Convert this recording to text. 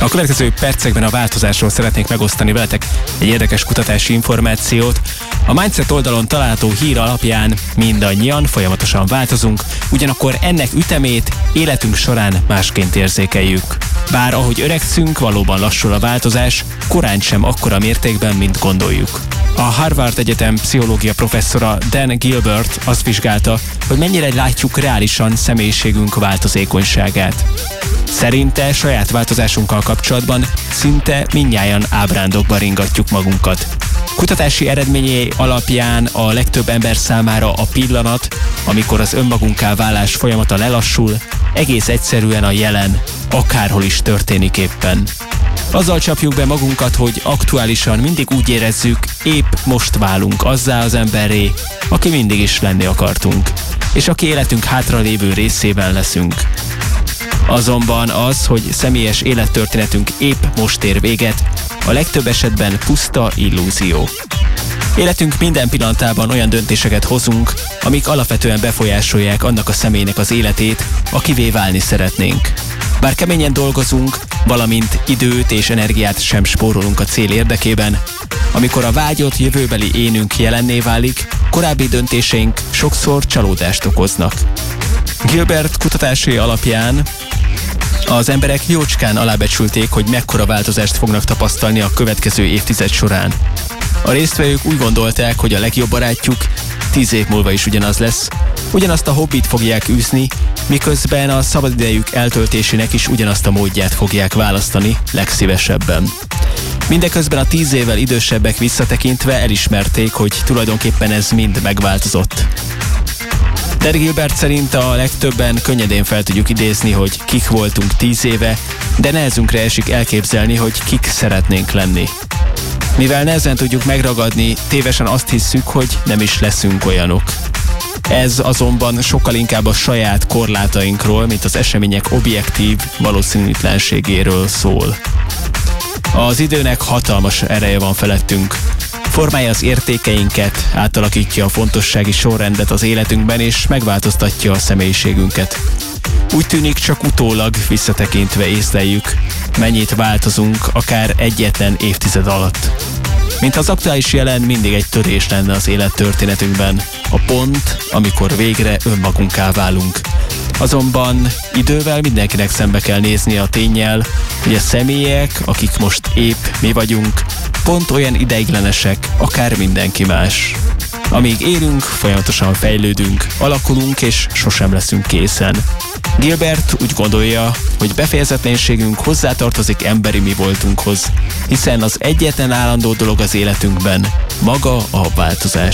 A következő percekben a változásról szeretnék megosztani veletek egy érdekes kutatási információt. A Mindset oldalon található hír alapján mindannyian folyamatosan változunk, ugyanakkor ennek ütemét életünk során másként érzékeljük. Bár ahogy öregszünk, valóban lassul a változás, korán sem akkora mértékben, mint gondoljuk. A Harvard Egyetem pszichológia professzora Dan Gilbert azt vizsgálta, hogy mennyire látjuk reálisan személyiségünk változékonyságát. Szerinte saját változásunkkal kapcsolatban szinte mindnyájan ábrándokba ringatjuk magunkat. Kutatási eredményei alapján a legtöbb ember számára a pillanat, amikor az önmagunká válás folyamata lelassul, egész egyszerűen a jelen, akárhol is történik éppen. Azzal csapjuk be magunkat, hogy aktuálisan mindig úgy érezzük, épp most válunk azzá az emberré, aki mindig is lenni akartunk, és aki életünk hátralévő részében leszünk. Azonban az, hogy személyes élettörténetünk épp most ér véget, a legtöbb esetben puszta illúzió. Életünk minden pillanatában olyan döntéseket hozunk, amik alapvetően befolyásolják annak a személynek az életét, akivé válni szeretnénk. Bár keményen dolgozunk, valamint időt és energiát sem spórolunk a cél érdekében, amikor a vágyott jövőbeli énünk jelenné válik, korábbi döntéseink sokszor csalódást okoznak. Gilbert kutatásai alapján az emberek jócskán alábecsülték, hogy mekkora változást fognak tapasztalni a következő évtized során. A résztvevők úgy gondolták, hogy a legjobb barátjuk 10 év múlva is ugyanaz lesz, ugyanazt a hobbit fogják űzni, miközben a szabadidejük eltöltésének is ugyanazt a módját fogják választani legszívesebben. Mindeközben a 10 évvel idősebbek visszatekintve elismerték, hogy tulajdonképpen ez mind megváltozott. Dan Gilbert szerint a legtöbben könnyedén fel tudjuk idézni, hogy kik voltunk 10 éve, de nehezünkre esik elképzelni, hogy kik szeretnénk lenni. Mivel nehezen tudjuk megragadni, tévesen azt hisszük, hogy nem is leszünk olyanok. Ez azonban sokkal inkább a saját korlátainkról, mint az események objektív valószínűtlenségéről szól. Az időnek hatalmas ereje van felettünk. Formálja az értékeinket, átalakítja a fontossági sorrendet az életünkben, és megváltoztatja a személyiségünket. Úgy tűnik, csak utólag visszatekintve észleljük, mennyit változunk akár egyetlen évtized alatt. Mint az aktuális jelen mindig egy törés lenne az élettörténetünkben, a pont, amikor végre önmagunká válunk. Azonban idővel mindenkinek szembe kell nézni a ténnyel, hogy a személyek, akik most épp mi vagyunk, pont olyan ideiglenesek, akár mindenki más. Amíg élünk, folyamatosan fejlődünk, alakulunk és sosem leszünk készen. Gilbert úgy gondolja, hogy befejezetlenségünk hozzátartozik emberi mi voltunkhoz, hiszen az egyetlen állandó dolog az életünkben maga a változás.